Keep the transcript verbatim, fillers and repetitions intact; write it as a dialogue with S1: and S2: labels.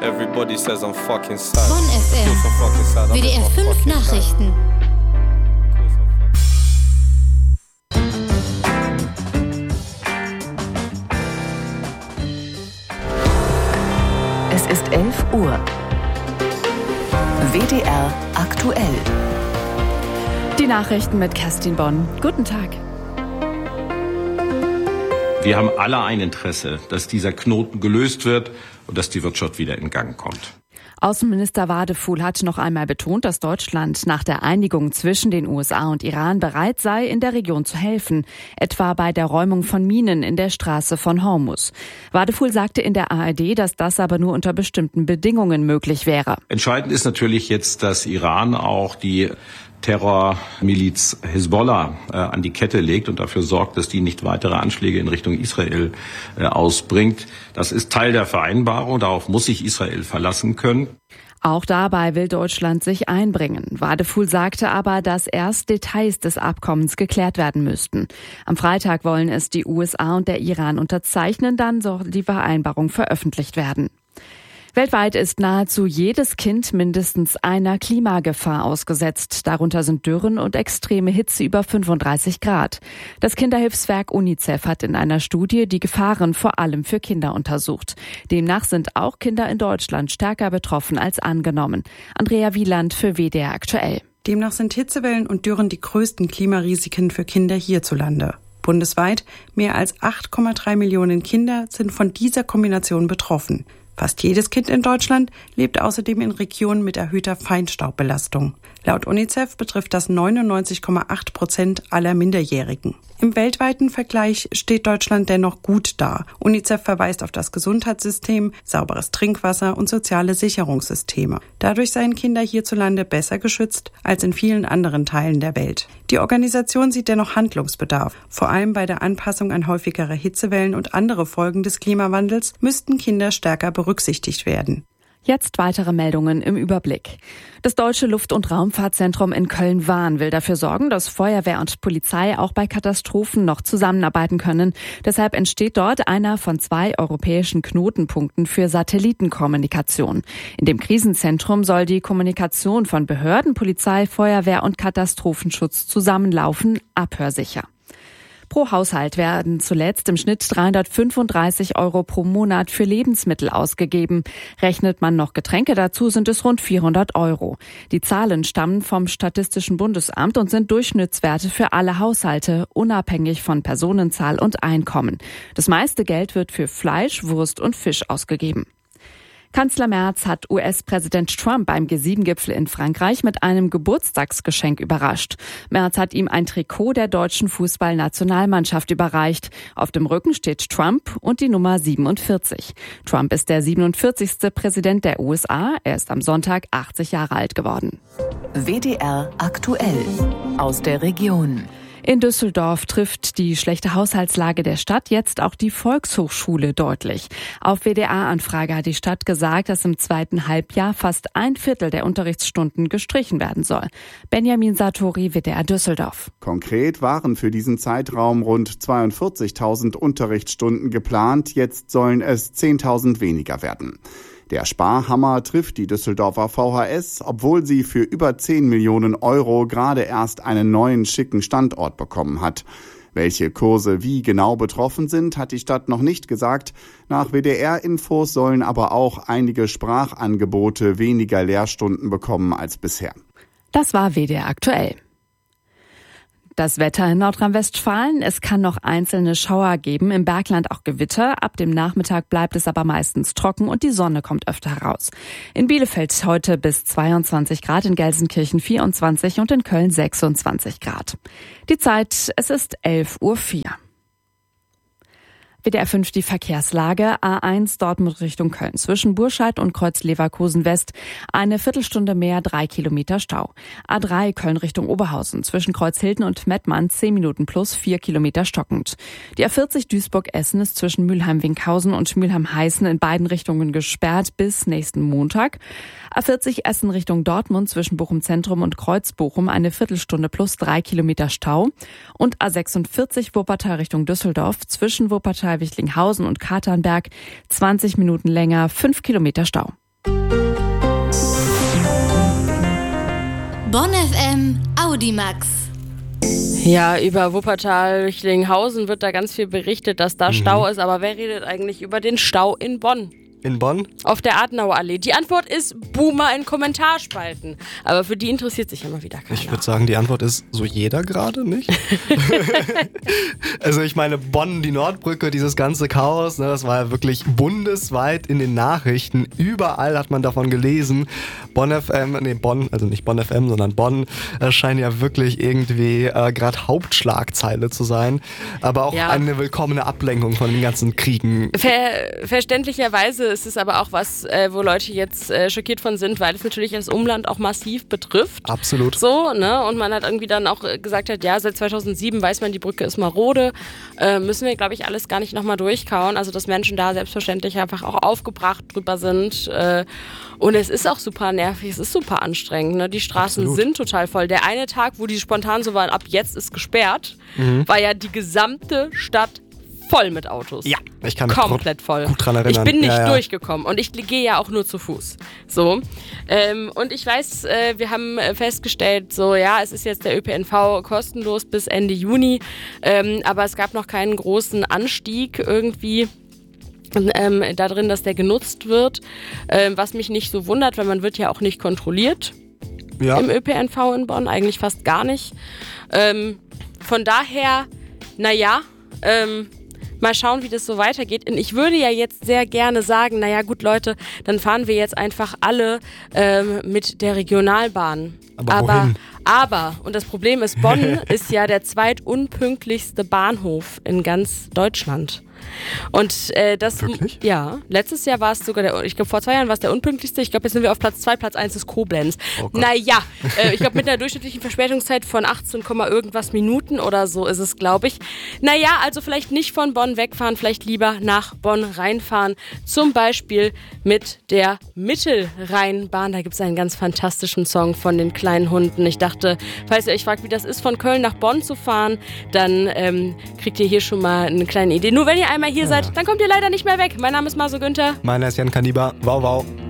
S1: Everybody says I'm fucking sad.
S2: Bonn F M. W D R fünf Nachrichten.
S3: Es ist elf Uhr. W D R aktuell.
S4: Die Nachrichten mit Kerstin Bonn. Guten Tag.
S5: Wir haben alle ein Interesse, dass dieser Knoten gelöst wird und dass die Wirtschaft wieder in Gang kommt.
S4: Außenminister Wadefuhl hat noch einmal betont, dass Deutschland nach der Einigung zwischen den U S A und Iran bereit sei, in der Region zu helfen, etwa bei der Räumung von Minen in der Straße von Hormuz. Wadefuhl sagte in der A R D, dass das aber nur unter bestimmten Bedingungen möglich wäre.
S5: Entscheidend ist natürlich jetzt, dass Iran auch die Terrormiliz Hisbollah äh, an die Kette legt und dafür sorgt, dass die nicht weitere Anschläge in Richtung Israel äh, ausbringt. Das ist Teil der Vereinbarung, darauf muss sich Israel verlassen können.
S4: Auch dabei will Deutschland sich einbringen. Wadefuhl sagte aber, dass erst Details des Abkommens geklärt werden müssten. Am Freitag wollen es die U S A und der Iran unterzeichnen, dann soll die Vereinbarung veröffentlicht werden. Weltweit ist nahezu jedes Kind mindestens einer Klimagefahr ausgesetzt. Darunter sind Dürren und extreme Hitze über fünfunddreißig Grad. Das Kinderhilfswerk UNICEF hat in einer Studie die Gefahren vor allem für Kinder untersucht. Demnach sind auch Kinder in Deutschland stärker betroffen als angenommen. Andrea Wieland für W D R aktuell.
S6: Demnach sind Hitzewellen und Dürren die größten Klimarisiken für Kinder hierzulande. Bundesweit mehr als acht Komma drei Millionen Kinder sind von dieser Kombination betroffen. Fast jedes Kind in Deutschland lebt außerdem in Regionen mit erhöhter Feinstaubbelastung. Laut UNICEF betrifft das neunundneunzig Komma acht Prozent aller Minderjährigen. Im weltweiten Vergleich steht Deutschland dennoch gut da. UNICEF verweist auf das Gesundheitssystem, sauberes Trinkwasser und soziale Sicherungssysteme. Dadurch seien Kinder hierzulande besser geschützt als in vielen anderen Teilen der Welt. Die Organisation sieht dennoch Handlungsbedarf. Vor allem bei der Anpassung an häufigere Hitzewellen und andere Folgen des Klimawandels müssten Kinder stärker berücksichtigt werden.
S4: Jetzt weitere Meldungen im Überblick. Das Deutsche Luft- und Raumfahrtzentrum in Köln-Wahn will dafür sorgen, dass Feuerwehr und Polizei auch bei Katastrophen noch zusammenarbeiten können. Deshalb entsteht dort einer von zwei europäischen Knotenpunkten für Satellitenkommunikation. In dem Krisenzentrum soll die Kommunikation von Behörden, Polizei, Feuerwehr und Katastrophenschutz zusammenlaufen, abhörsicher. Pro Haushalt werden zuletzt im Schnitt dreihundertfünfunddreißig Euro pro Monat für Lebensmittel ausgegeben. Rechnet man noch Getränke dazu, sind es rund vierhundert Euro. Die Zahlen stammen vom Statistischen Bundesamt und sind Durchschnittswerte für alle Haushalte, unabhängig von Personenzahl und Einkommen. Das meiste Geld wird für Fleisch, Wurst und Fisch ausgegeben. Kanzler Merz hat U S-Präsident Trump beim G sieben Gipfel in Frankreich mit einem Geburtstagsgeschenk überrascht. Merz hat ihm ein Trikot der deutschen Fußballnationalmannschaft überreicht. Auf dem Rücken steht Trump und die Nummer siebenundvierzig. Trump ist der siebenundvierzigste Präsident der U S A. Er ist am Sonntag achtzig Jahre alt geworden.
S3: W D R aktuell aus der Region.
S4: In Düsseldorf trifft die schlechte Haushaltslage der Stadt jetzt auch die Volkshochschule deutlich. Auf W D R-Anfrage hat die Stadt gesagt, dass im zweiten Halbjahr fast ein Viertel der Unterrichtsstunden gestrichen werden soll. Benjamin Sartori, W D R Düsseldorf.
S7: Konkret waren für diesen Zeitraum rund zweiundvierzigtausend Unterrichtsstunden geplant. Jetzt sollen es zehntausend weniger werden. Der Sparhammer trifft die Düsseldorfer V H S, obwohl sie für über zehn Millionen Euro gerade erst einen neuen schicken Standort bekommen hat. Welche Kurse wie genau betroffen sind, hat die Stadt noch nicht gesagt. Nach W D R-Infos sollen aber auch einige Sprachangebote weniger Lehrstunden bekommen als bisher.
S4: Das war W D R aktuell. Das Wetter in Nordrhein-Westfalen. Es kann noch einzelne Schauer geben, im Bergland auch Gewitter. Ab dem Nachmittag bleibt es aber meistens trocken und die Sonne kommt öfter heraus. In Bielefeld heute bis zweiundzwanzig Grad, in Gelsenkirchen vierundzwanzig und in Köln sechsundzwanzig Grad. Die Zeit, es ist elf Uhr vier. W D R fünf die Verkehrslage. A eins Dortmund Richtung Köln. Zwischen Burscheid und Kreuz Leverkusen West eine Viertelstunde mehr, drei Kilometer Stau. A drei Köln Richtung Oberhausen. Zwischen Kreuzhilden und Mettmann zehn Minuten plus, vier Kilometer stockend. Die A vierzig Duisburg-Essen ist zwischen Mülheim-Winkhausen und Mülheim-Heißen in beiden Richtungen gesperrt bis nächsten Montag. A vierzig Essen Richtung Dortmund zwischen Bochum Zentrum und Kreuz Bochum eine Viertelstunde plus, drei Kilometer Stau. Und A sechsundvierzig Wuppertal Richtung Düsseldorf zwischen Wuppertal Wichlinghausen und Katernberg zwanzig Minuten länger, fünf Kilometer Stau.
S2: Bonn F M Audimax.
S8: Ja, über Wuppertal-Recklinghausen wird da ganz viel berichtet, dass da mhm. Stau ist. Aber wer redet eigentlich über den Stau in Bonn?
S9: In Bonn?
S8: Auf der Adenauer Allee. Die Antwort ist Boomer in Kommentarspalten. Aber für die interessiert sich immer wieder keiner.
S9: Ich würde sagen, die Antwort ist so jeder gerade, nicht? Also ich meine, Bonn, die Nordbrücke, dieses ganze Chaos, ne, das war ja wirklich bundesweit in den Nachrichten. Überall hat man davon gelesen. Bonn F M, nee, Bonn, also nicht Bonn F M, sondern Bonn, äh, scheint ja wirklich irgendwie äh, gerade Hauptschlagzeile zu sein. Aber auch ja. eine willkommene Ablenkung von den ganzen Kriegen.
S8: Ver- verständlicherweise ist es aber auch was, äh, wo Leute jetzt äh, schockiert von sind, weil es natürlich das Umland auch massiv betrifft.
S9: Absolut.
S8: So, ne? Und man hat irgendwie dann auch gesagt hat, ja, seit zweitausendsieben weiß man, die Brücke ist marode. Äh, müssen wir, glaube ich, alles gar nicht nochmal durchkauen. Also, dass Menschen da selbstverständlich einfach auch aufgebracht drüber sind. Äh, und es ist auch super nervig, es ist super anstrengend. Ne? Die Straßen Absolut. sind total voll. Der eine Tag, wo die spontan so waren, ab jetzt ist gesperrt, mhm. war ja die gesamte Stadt voll mit Autos.
S9: Ja, ich kann mich
S8: komplett voll.
S9: gut dran erinnern.
S8: Ich bin nicht
S9: ja, ja.
S8: durchgekommen und ich gehe ja auch nur zu Fuß. So. Ähm, und ich weiß, äh, wir haben festgestellt, so ja, es ist jetzt der Ö P N V kostenlos bis Ende Juni, ähm, aber es gab noch keinen großen Anstieg irgendwie. Ähm, da drin, dass der genutzt wird, ähm, was mich nicht so wundert, weil man wird ja auch nicht kontrolliert ja. im Ö P N V in Bonn, eigentlich fast gar nicht. Ähm, von daher, naja, ähm, mal schauen, wie das so weitergeht. Und ich würde ja jetzt sehr gerne sagen, naja gut Leute, dann fahren wir jetzt einfach alle ähm, mit der Regionalbahn.
S9: Aber,
S8: aber,
S9: wohin?
S8: aber, und das Problem ist, Bonn ist ja der zweitunpünktlichste Bahnhof in ganz Deutschland. Und äh, das,
S9: Wirklich?
S8: ja, letztes Jahr war es sogar der, ich glaube vor zwei Jahren war es der unpünktlichste, ich glaube jetzt sind wir auf Platz zwei, Platz eins ist Koblenz. Oh naja, äh, ich glaube mit einer durchschnittlichen Verspätungszeit von achtzehn, irgendwas Minuten oder so ist es, glaube ich. Naja, also vielleicht nicht von Bonn wegfahren, vielleicht lieber nach Bonn reinfahren, zum Beispiel mit der Mittelrheinbahn, da gibt es einen ganz fantastischen Song von den kleinen Hunden. Ich dachte, falls ihr euch fragt, wie das ist, von Köln nach Bonn zu fahren, dann ähm, kriegt ihr hier schon mal eine kleine Idee. Nur wenn ihr einmal hier ja. seid, dann kommt ihr leider nicht mehr weg. Mein Name ist Marso Günther.
S9: Meiner ist Jan Kaniba. Wow, wow.